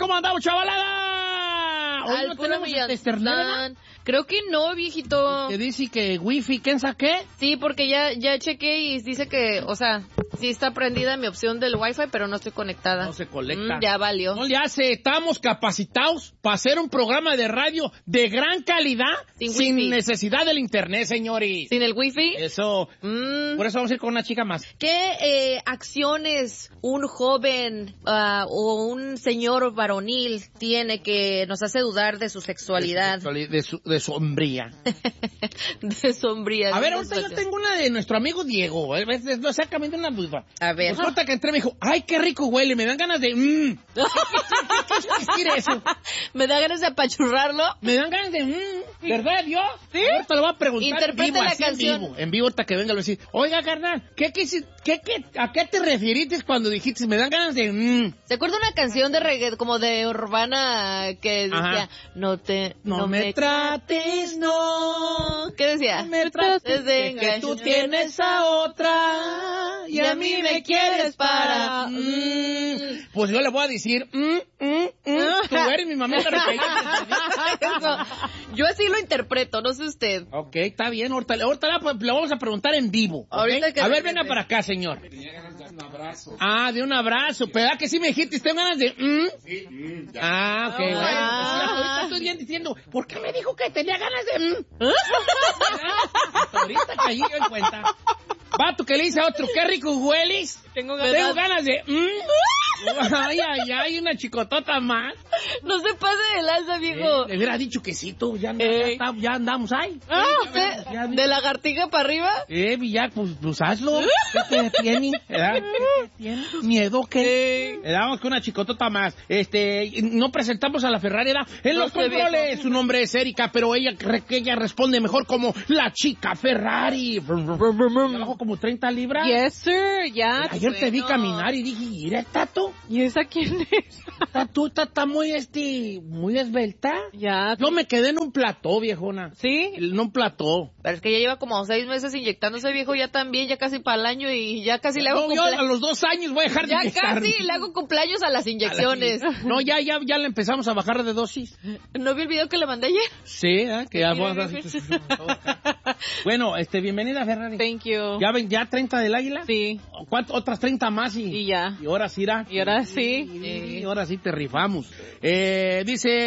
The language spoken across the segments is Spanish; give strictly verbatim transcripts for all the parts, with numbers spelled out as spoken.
¿Cómo andamos, chavalada? Hoy no tenemos este externet. Creo que no, viejito. Que dice que wifi, ¿quién saqué? Sí, porque ya, ya chequé y dice que, o sea, sí está prendida mi opción del wifi, pero no estoy conectada. No se conecta. Mm, ya valió. No le hace, estamos capacitados para hacer un programa de radio de gran calidad sin, sin necesidad del internet, señores. ¿Sin el wifi? Eso. Mm. Por eso vamos a ir con una chica más. ¿Qué eh, acciones un joven uh, o un señor varonil tiene que nos hace dudar de su sexualidad? De, de, su, de su hombría. De sombría. A ver, ahorita yo tengo una de nuestro amigo Diego. ¿eh? Exactamente una duda. A ver. Pues ahorita que entré me dijo, ay, qué rico huele, me dan ganas de... Mm. ¿Qué, qué, qué decir eso? ¿Me da ganas de apachurrarlo? Me dan ganas de... Mm. ¿Verdad, Dios? ¿Sí? Ahorita lo voy a preguntar. Interpreta en vivo, la así canción. En vivo, en vivo ahorita que venga lo voy a decir, oiga, carnal, ¿qué, qué, qué, qué, ¿a qué te referiste cuando dijiste, me dan ganas de... Mm? ¿Se acuerda una canción de reggae, como de urbana, que decía, Ajá. no te... No, no me, me trates, no. ¿Qué decía? No me trates de que tú tienes a otra y a mí me quieres para... Mm. Pues yo le voy a decir, mm, mm, mm. Tú eres mi mamita. Yo así lo interpreto, no sé usted. Ok, está bien, ahorita, ahorita la, la vamos a preguntar en vivo. ¿Okay? Ahorita que a ver, venga para acá, señor. Un abrazo. Ah, de un abrazo. ¿Verdad que sí me dijiste? ¿Tengo ganas de...? ¿Mm? Sí, mm, ya. Ah, ok, Ah. bueno. Pues, ahorita estoy bien diciendo, ¿por qué me dijo que tenía ganas de...? ¿Mm? Hasta ahorita caí yo en cuenta. Vato que le dice a otro, qué rico hueles. Tengo ganas, Tengo ganas de... ¿Mm? Ay, ay, ay, una chicotota más. No se pase de lanza, viejo. Eh, le hubiera dicho que sí, tú, ya, Eh. ya, ya andamos ahí. Ah, ya, ¿sí? ya, ¿De lagartija para arriba? Eh, ya, pues, pues hazlo. ¿Qué te tiene? ¿Verdad? ¿Qué te tiene? ¿Miedo qué? Le damos con una chicotota más. Este, no presentamos a la Ferrari, ¿verdad? En No los sé, controles, viejo. su nombre es Erika, pero ella cree que ella responde mejor como la chica Ferrari. Abajo como treinta libras. Yes, sir, ya. Ayer te vi bueno. caminar y dije, mira, Tato, ¿Y esa quién es? Tato, está muy, este, muy esbelta. Ya. Yo me quedé en un plató, viejona. ¿Sí? En un plató. Pero es que ya lleva como seis meses inyectándose, viejo, ya también, ya casi para el año y ya casi le hago No, yo a cumpleaños. los dos años voy a dejar de Ya inyectar. casi le hago cumpleaños a las inyecciones. No, ya, ya, ya le empezamos a bajar de dosis. ¿No vi el video que le mandé ayer? Sí, ¿eh? Que ya vamos a... Bueno, este, bienvenida, Ferrari. Thank you. ¿Ya ven, ya treinta del águila? Sí. ¿Cuánto? Otras treinta más y... Y ya. Y ahora sí irá. Y ahora sí. Y ahora sí te rifamos. Eh,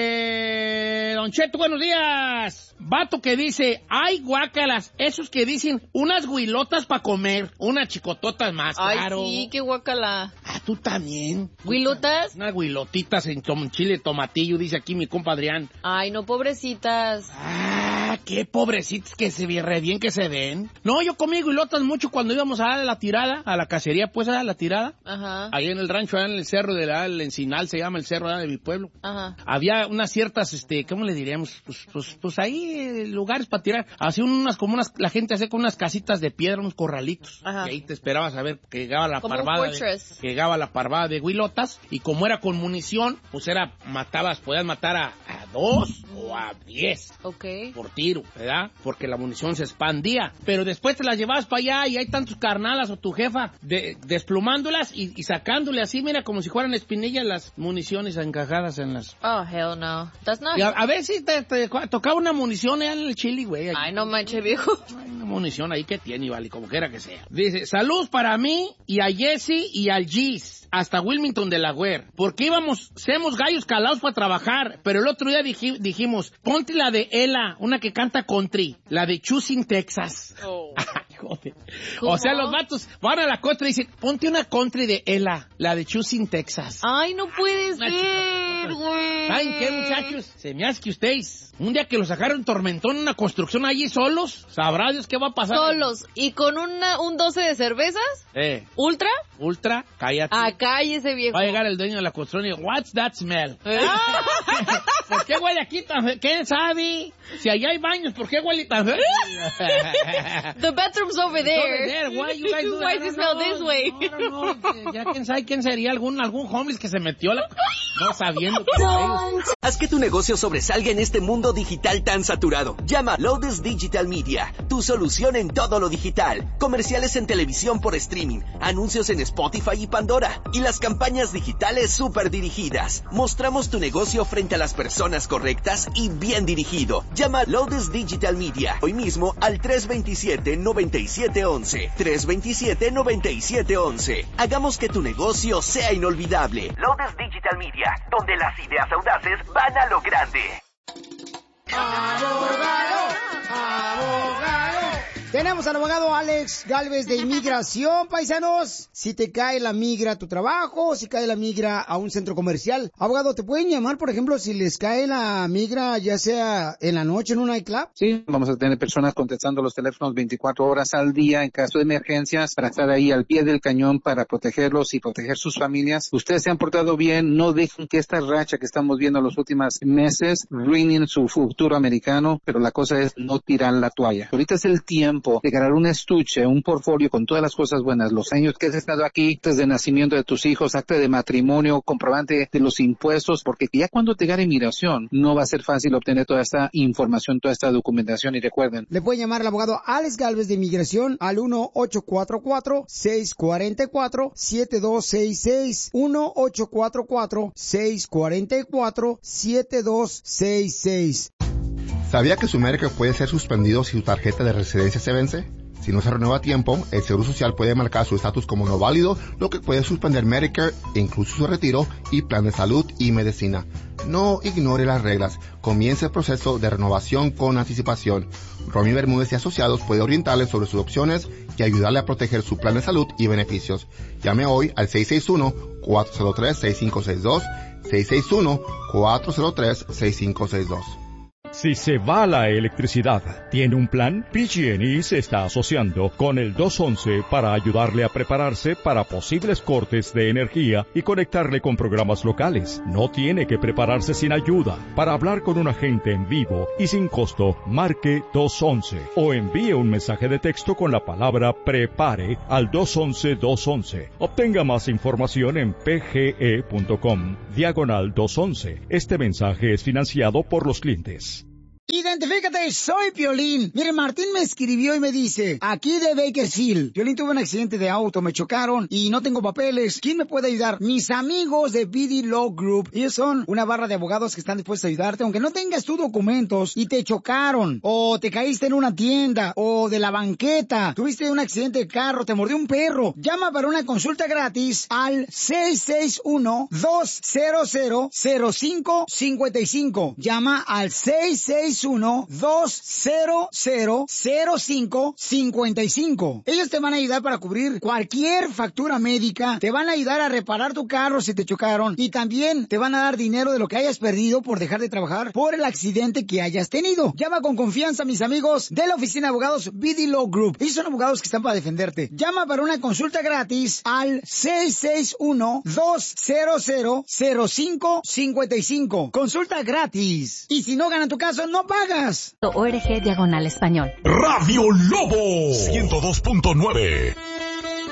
dice... Don Cheto, buenos días. Vato que dice, ay, guácalas, esos que dicen unas huilotas para comer, unas chicototas más, Ay, claro. sí, qué guacala. Ah, tú también. ¿Huilotas? Unas huilotitas en tom- chile tomatillo, dice aquí mi compa Adrián. Ay, no, pobrecitas. Ah, qué pobrecitos que se ve re bien que se ven. No, yo comí huilotas mucho cuando íbamos a la tirada, a la cacería, pues, a la tirada. Ajá, Ahí en el rancho, allá en el cerro de la, el Encinal, se llama el cerro allá de mi pueblo. ajá. Había unas ciertas, este, ¿cómo le diríamos? Pues, pues, pues ahí, eh, lugares para tirar. Hacía unas, como unas, la gente hacía con unas casitas de piedra, unos corralitos. Ajá. Y ahí te esperabas a ver que llegaba la Como un parvada. De, fortress. que llegaba la parvada de huilotas. Y como era con munición, pues era, matabas, podías matar a, a dos o a diez. Ok. Por tiro, ¿verdad? Porque la munición se expandía. Pero después te las llevabas para allá y hay tantos carnalas o tu jefa de, desplumándolas y, y sacándole así, mira, como si fueran espinillas las municiones encajadas en las... Oh, hell no. That's not... Y a, a ver si te, te tocaba una munición en el chili, güey. Ay, no manches, viejo. Hay una munición ahí que tiene, vale, como quiera que sea. Dice, salud para mí y a Jesse y al Gis, hasta Wilmington, Delaware. Porque íbamos, seamos gallos calados para trabajar, pero el otro día dij, dijimos, ponte la de Ella, una que canta country, la de Choosing, Texas. Oh. Ay, joder. ¿Cómo? O sea, los vatos van a la country y dicen, ponte una country de Ella, la de Choosing, Texas. Ay, no puede Una ser, güey. ¿Saben qué, muchachos? Se me hace que ustedes, un día que los sacaron tormentón en una construcción allí solos, sabrá Dios qué va a pasar. Solos. ¿Y con una, un doce de cervezas? Eh, ¿Ultra? ultra, cállate. Ah, cállese, viejo. Va a llegar el dueño de la construcción y dice, what's that smell? Eh. ¿Por qué huele aquí tan feo? ¿Quién sabe? Si allá hay baños, ¿por qué huele tan feo? The bathroom's over there. Over there. Why you guys do that? Why does it smell this way? No, no, no. Ya quién sabe quién sería algún, algún homeless que se metió a la... No sabiendo que ellos... Haz que tu negocio sobresalga en este mundo digital tan saturado. Llama a Lotus Digital Media, tu solución en todo lo digital. Comerciales en televisión por streaming, anuncios en Spotify y Pandora, y las campañas digitales súper dirigidas. Mostramos tu negocio frente a las personas correctas y bien dirigido. Llama a Lotus Digital Media hoy mismo al tres dos siete, nueve siete uno uno. tres dos siete, nueve siete uno uno. Hagamos que tu negocio sea inolvidable. Lotus Digital Media, donde las ideas audaces van a lo grande. ¡Abogado! ¡Abogado! Tenemos al abogado Alex Galvez de Inmigración, paisanos. Si te cae la migra a tu trabajo, si cae la migra a un centro comercial. Abogado, ¿te pueden llamar, por ejemplo, si les cae la migra, ya sea en la noche en un nightclub? Sí, vamos a tener personas contestando los teléfonos veinticuatro horas al día en caso de emergencias para estar ahí al pie del cañón para protegerlos y proteger sus familias. Ustedes se han portado bien, no dejen que esta racha que estamos viendo en los últimos meses ruinen su futuro americano, pero la cosa es no tirar la toalla. Ahorita es el tiempo de ganar un estuche, un portfolio con todas las cosas buenas, los años que has estado aquí, actas de nacimiento de tus hijos, acta de matrimonio, comprobante de los impuestos, porque ya cuando te gane inmigración no va a ser fácil obtener toda esta información, toda esta documentación. Y recuerden, le pueden llamar al abogado Alex Galvez de Inmigración al uno ocho cuatro cuatro, seis cuatro cuatro, siete dos seis seis, uno ocho cuatro cuatro, seis cuatro cuatro, siete dos seis seis. ¿Sabía que su Medicare puede ser suspendido si su tarjeta de residencia se vence? Si no se renueva a tiempo, el Seguro Social puede marcar su estatus como no válido, lo que puede suspender Medicare, incluso su retiro y plan de salud y medicina. No ignore las reglas. Comience el proceso de renovación con anticipación. Romy Bermúdez y Asociados puede orientarle sobre sus opciones y ayudarle a proteger su plan de salud y beneficios. Llame hoy al seis seis uno, cuatro cero tres, seis cinco seis dos, seis seis uno, cuatro cero tres, seis cinco seis dos. Si se va la electricidad, ¿tiene un plan? P G and E se está asociando con el dos once para ayudarle a prepararse para posibles cortes de energía y conectarle con programas locales. No tiene que prepararse sin ayuda. Para hablar con un agente en vivo y sin costo, marque dos once o envíe un mensaje de texto con la palabra PREPARE al dos once dos once. Obtenga más información en pge.com diagonal dos once. Este mensaje es financiado por los clientes. Identifícate, soy Piolín. Mire, Martín me escribió y me dice, aquí de Bakersfield, Piolín, tuve un accidente de auto, me chocaron y no tengo papeles. ¿Quién me puede ayudar? Mis amigos de B D Law Group. Ellos son una barra de abogados que están dispuestos a ayudarte, aunque no tengas tus documentos y te chocaron, o te caíste en una tienda, o de la banqueta, tuviste un accidente de carro, te mordió un perro. Llama para una consulta gratis al seis seis uno, dos cero cero, cero cinco cinco cinco. Llama al seis seis uno, dos cero cero, cero cinco cinco cinco. Ellos te van a ayudar para cubrir cualquier factura médica, te van a ayudar a reparar tu carro si te chocaron y también te van a dar dinero de lo que hayas perdido por dejar de trabajar por el accidente que hayas tenido. Llama con confianza a mis amigos de la oficina de abogados B D Law Group. Ellos son abogados que están para defenderte. Llama para una consulta gratis al seis seis uno, dos cero cero, cero cinco cinco cinco. Consulta gratis. Y si no ganan tu caso, no pagas. O R G diagonal español. Radio Lobo ciento dos punto nueve.